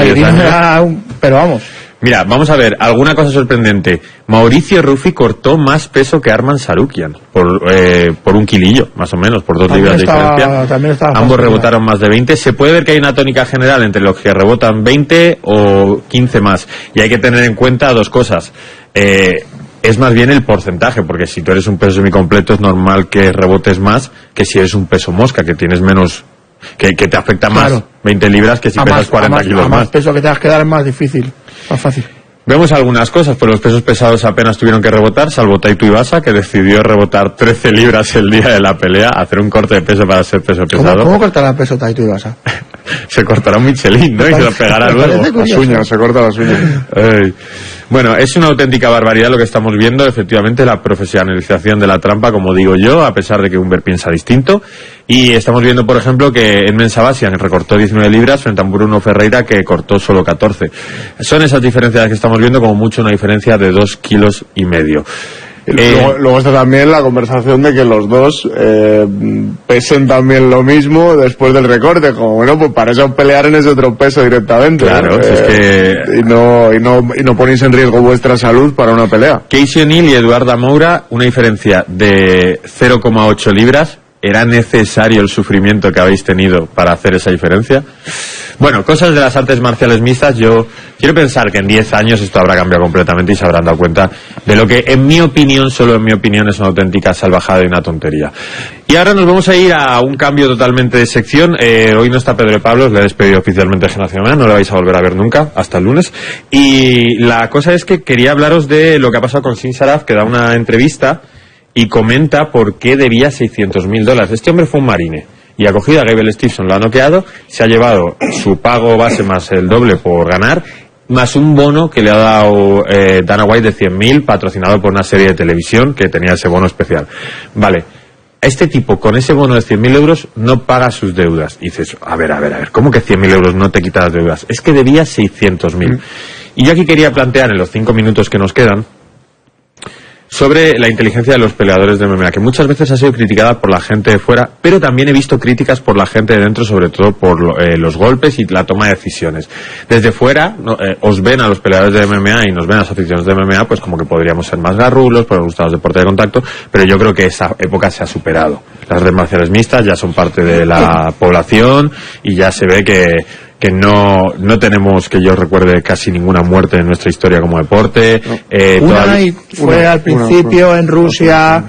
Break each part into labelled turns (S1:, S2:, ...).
S1: Pero vamos.
S2: Mira, vamos a ver, alguna cosa sorprendente. Mauricio Ruffi cortó más peso que Arman Sarukian, por 1 kilillo, más o menos, por 2 libras de diferencia. Ambos rebotaron más de 20. Se puede ver que hay una tónica general entre los que rebotan 20 o 15 más. Y hay que tener en cuenta 2 cosas. Es más bien el porcentaje, porque si tú eres un peso semicompleto es normal que rebotes más que si eres un peso mosca, que tienes menos... Que te afecta más 20 libras que si pesas 40 kilos más.
S1: Más peso que tengas que dar es más difícil, más fácil.
S2: Vemos algunas cosas, pues los pesos pesados apenas tuvieron que rebotar, salvo Taito Ibasa, que decidió rebotar 13 libras el día de la pelea, hacer un corte de peso para ser peso pesado.
S1: ¿Cómo cortará el peso Taito Ibasa?
S2: Se cortará un Michelin, ¿no? Y se lo pegará luego.
S3: Las uñas, se corta las uñas.
S2: Bueno, es una auténtica barbaridad lo que estamos viendo, efectivamente, la profesionalización de la trampa, como digo yo, a pesar de que Humbert piensa distinto. Y estamos viendo, por ejemplo, que Edmen Sabasian recortó 19 libras frente a Bruno Ferreira, que cortó solo 14. Son esas diferencias que estamos viendo, como mucho una diferencia de 2,5 kilos.
S3: Luego está también la conversación de que los dos pesen también lo mismo después del recorte, como bueno, pues para eso pelear en ese otro peso directamente.
S2: Claro, es que...
S3: y no ponéis en riesgo vuestra salud para una pelea.
S2: Casey O'Neill y Eduarda Moura, una diferencia de 0,8 libras. ¿Era necesario el sufrimiento que habéis tenido para hacer esa diferencia? Bueno, cosas de las artes marciales mixtas. Yo quiero pensar que en 10 años esto habrá cambiado completamente y se habrán dado cuenta de lo que, en mi opinión, solo en mi opinión, es una auténtica salvajada y una tontería. Y ahora nos vamos a ir a un cambio totalmente de sección. Hoy no está Pedro de Pablos, le he despedido oficialmente de Generación MMA, no lo vais a volver a ver nunca, hasta el lunes. Y la cosa es que quería hablaros de lo que ha pasado con Sin Saraf, que da una entrevista y comenta por qué debía $600,000. Este hombre fue un marine y ha cogido a Gable Stevenson, lo ha noqueado, se ha llevado su pago base más el doble por ganar, más un bono que le ha dado Dana White de 100,000, patrocinado por una serie de televisión que tenía ese bono especial. Vale, este tipo con ese bono de 100,000 euros no paga sus deudas. Y dices, a ver, ¿cómo que 100,000 euros no te quita las deudas? Es que debía 600,000. Y yo aquí quería plantear en los 5 minutos que nos quedan sobre la inteligencia de los peleadores de MMA, que muchas veces ha sido criticada por la gente de fuera, pero también he visto críticas por la gente de dentro, sobre todo por los golpes y la toma de decisiones. Desde fuera, os ven a los peleadores de MMA y nos ven a las aficiones de MMA, pues como que podríamos ser más garrulos, por gustar los deportes de contacto, pero yo creo que esa época se ha superado. Las artes marciales mixtas ya son parte de la población y ya se ve que no tenemos, que yo recuerde, casi ninguna muerte en nuestra historia como deporte.
S1: Fue al principio en Rusia.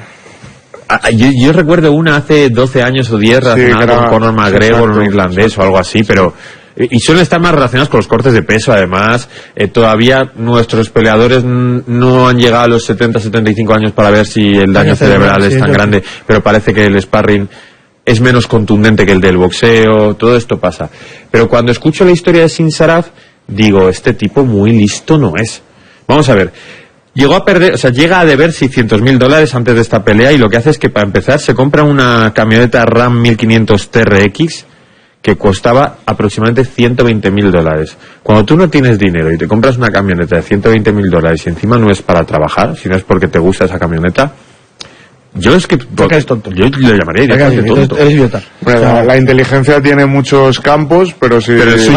S2: Yo recuerdo una hace 12 años o 10 relacionada con Conor McGregor, un irlandés o algo así, pero... Y suelen estar más relacionadas con los cortes de peso, además. Todavía nuestros peleadores no han llegado a los 70-75 años para ver si el daño cerebral es tan grande, pero parece que el sparring es menos contundente que el del boxeo. Todo esto pasa. Pero cuando escucho la historia de Sin Saraf, digo, este tipo muy listo no es. Vamos a ver. Llega a deber $600,000 antes de esta pelea, y lo que hace es que, para empezar, se compra una camioneta Ram 1500 TRX que costaba aproximadamente $120,000. Cuando tú no tienes dinero y te compras una camioneta de $120,000 y encima no es para trabajar, sino es porque te gusta esa camioneta, yo es que...
S1: eres tonto.
S2: Yo le llamaría directamente tonto.
S1: Eres idiota.
S3: Bueno, la inteligencia tiene muchos campos, pero sí...
S2: Pero el suyo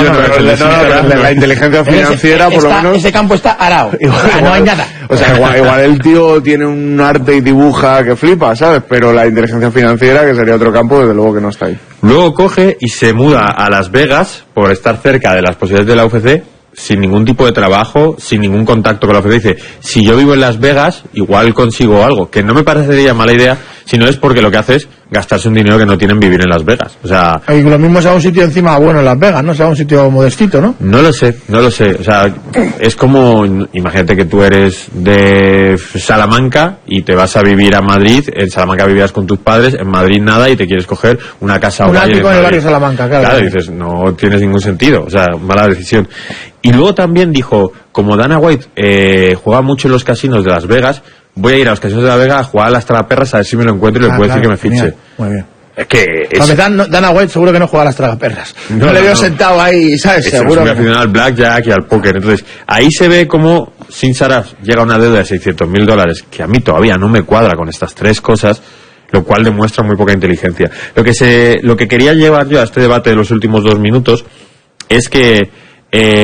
S3: la inteligencia financiera, por lo menos...
S1: Ese campo está arado. No hay nada.
S3: O sea, igual el tío tiene un arte y dibuja que flipa, ¿sabes? Pero la inteligencia financiera, que sería otro campo, desde luego que no está ahí.
S2: Luego coge y se muda a Las Vegas por estar cerca de las posibilidades de la UFC, sin ningún tipo de trabajo, sin ningún contacto con la UFC. Dice, si yo vivo en Las Vegas, igual consigo algo, que no me parecería mala idea, si no es porque lo que hace es gastarse un dinero que no tienen vivir en Las Vegas. O sea...
S1: Y lo mismo sea un sitio encima bueno en Las Vegas, ¿no? Sea un sitio modestito, ¿no?
S2: No lo sé. O sea, es como, imagínate que tú eres de Salamanca y te vas a vivir a Madrid. En Salamanca vivías con tus padres, en Madrid nada, y te quieres coger una casa o
S1: un ático en el barrio Salamanca, claro.
S2: Claro, dices, no tienes ningún sentido. O sea, mala decisión. Y luego también dijo, como Dana White juega mucho en los casinos de Las Vegas, voy a ir a los casinos de Las Vegas a jugar a las tragaperras a ver si me lo encuentro y le puedo decir que me fiche.
S1: Muy bien.
S2: Es que...
S1: Dana White seguro que no juega a las tragaperras. No le veo sentado ahí, ¿sabes? Seguro.
S2: Es muy aficionado al blackjack y al póker. Entonces, ahí se ve como Sin Saraf llega a una deuda de $600,000, que a mí todavía no me cuadra con estas tres cosas, lo cual demuestra muy poca inteligencia. Lo que quería llevar yo a este debate de los últimos 2 minutos es que